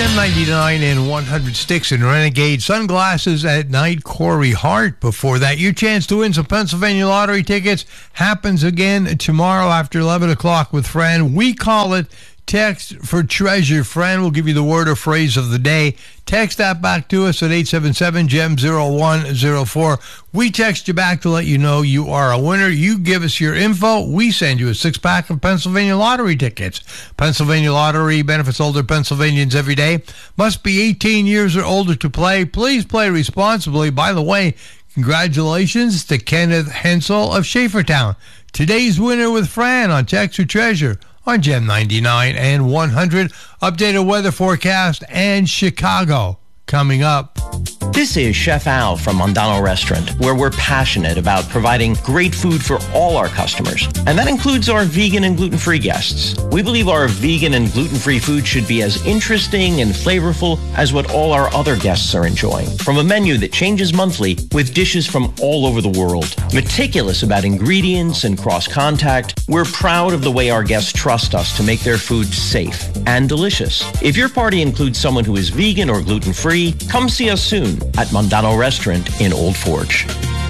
Gem 99 and 100 sticks and Renegade sunglasses at night. Corey Hart. Before that, your chance to win some Pennsylvania Lottery tickets happens again tomorrow after 11 o'clock with Fran. We call it Text for Treasure. Fran will give you the word or phrase of the day. Text that back to us at 877-GEM-0104. We text you back to let you know you are a winner. You give us your info. We send you a 6-pack of Pennsylvania Lottery tickets. Pennsylvania Lottery benefits older Pennsylvanians every day. Must be 18 years or older to play. Please play responsibly. By the way, congratulations to Kenneth Hensel of Schaefertown. Today's winner with Fran on Text for Treasure on Gem 99 and 100. Updated weather forecast and Chicago coming up. This is Chef Al from Mondano Restaurant, where we're passionate about providing great food for all our customers. And that includes our vegan and gluten-free guests. We believe our vegan and gluten-free food should be as interesting and flavorful as what all our other guests are enjoying. From a menu that changes monthly with dishes from all over the world. Meticulous about ingredients and cross-contact, we're proud of the way our guests trust us to make their food safe and delicious. If your party includes someone who is vegan or gluten-free, come see us soon at Mondano Restaurant in Old Forge.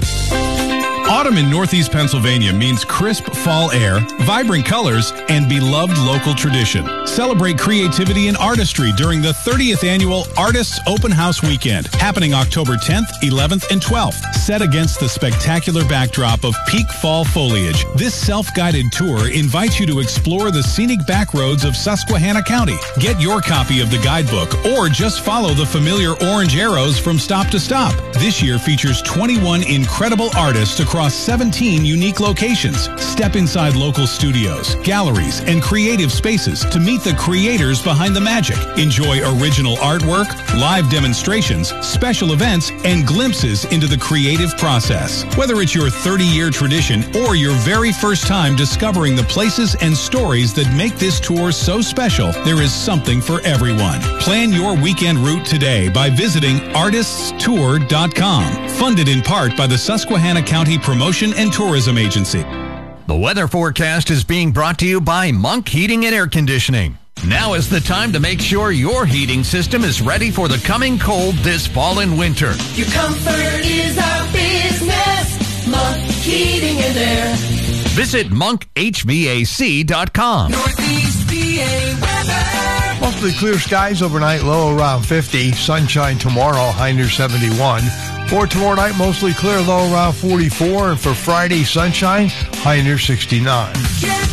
Autumn in Northeast Pennsylvania means crisp fall air, vibrant colors, and beloved local tradition. Celebrate creativity and artistry during the 30th Annual Artists Open House Weekend, happening October 10th, 11th, and 12th. Set against the spectacular backdrop of peak fall foliage, this self-guided tour invites you to explore the scenic back roads of Susquehanna County. Get your copy of the guidebook or just follow the familiar orange arrows from stop to stop. This year features 21 incredible artists across 17 unique locations. Step inside local studios, galleries, and creative spaces to meet the creators behind the magic. Enjoy original artwork, live demonstrations, special events, and glimpses into the creative process. Whether it's your 30-year tradition or your very first time discovering the places and stories that make this tour so special, there is something for everyone. Plan your weekend route today by visiting artiststour.com. Funded in part by the Susquehanna County Promotion and Tourism Agency. The weather forecast is being brought to you by Monk Heating and Air Conditioning. Now is the time to make sure your heating system is ready for the coming cold this fall and winter. Your comfort is our business. Monk Heating and Air. Visit monkhvac.com. Northeast PA weather. Mostly clear skies overnight, low around 50. Sunshine tomorrow, high near 71. For tomorrow night, mostly clear, low around 44. And for Friday, sunshine, high near 69.